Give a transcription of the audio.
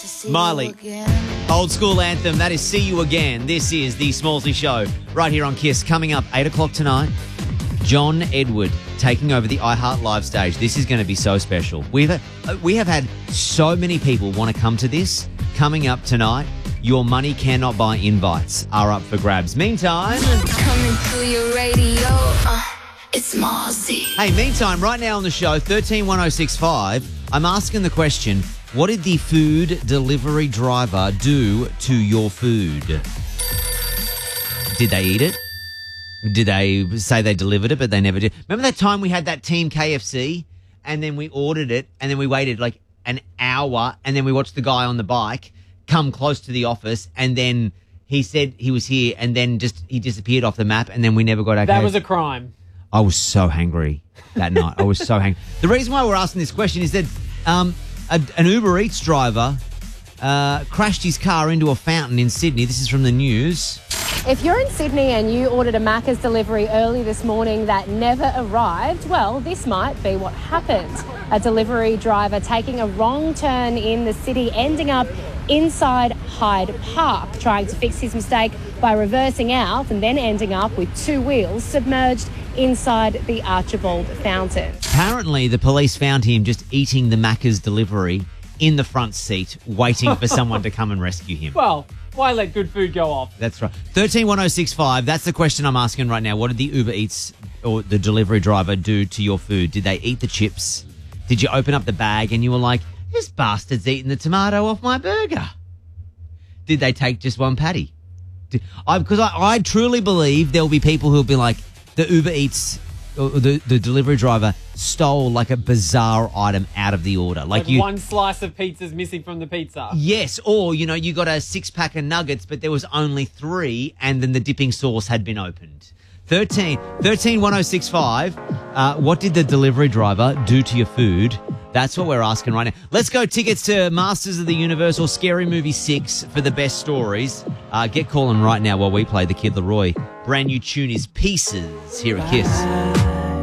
Miley, old school anthem. That is See You Again. This is the Smallsy Show right here on KISS. Coming up 8 o'clock tonight, John Edward taking over the iHeart Live stage. This is going to be so special. We have had so many people want to come to this. Coming up tonight, your money cannot buy invites are up for grabs. Meantime, coming through your radio, it's Smallsy. Hey, meantime, right now on the show, 131065, I'm asking the question, what did the food delivery driver do to your food? Did they eat it? Did they say they delivered it, but they never did? Remember that time we had that Team KFC and then we ordered it and then we waited like an hour and then we watched the guy on the bike come close to the office and then he said he was here and then he disappeared off the map and then we never got our That was a crime. I was so hangry that night. I was so hangry. The reason why we're asking this question is that an Uber Eats driver crashed his car into a fountain in Sydney. This is from the news. If you're in Sydney and you ordered a Macca's delivery early this morning that never arrived, well, this might be what happened. A delivery driver taking a wrong turn in the city, ending up inside Hyde Park, trying to fix his mistake by reversing out and then ending up with two wheels submerged inside the Archibald Fountain. Apparently, the police found him just eating the Macca's delivery in the front seat, waiting for someone to come and rescue him. Well, why let good food go off? That's right. 131065, that's the question I'm asking right now. What did the Uber Eats or the delivery driver do to your food? Did they eat the chips? Did you open up the bag and you were like, this bastard's eating the tomato off my burger? Did they take just one patty? Because I truly believe there will be people who will be like, the Uber Eats or the delivery driver stole like a bizarre item out of the order. Like one slice of pizza's missing from the pizza. Yes, or, you got a 6-pack of nuggets, but there was only 3, and then the dipping sauce had been opened. 131065, what did the delivery driver do to your food? That's what we're asking right now. Let's go tickets to Masters of the Universe or Scary Movie 6 for the best stories. Get calling right now while we play the Kid Laroi. Brand new tune is Pieces here at KISS.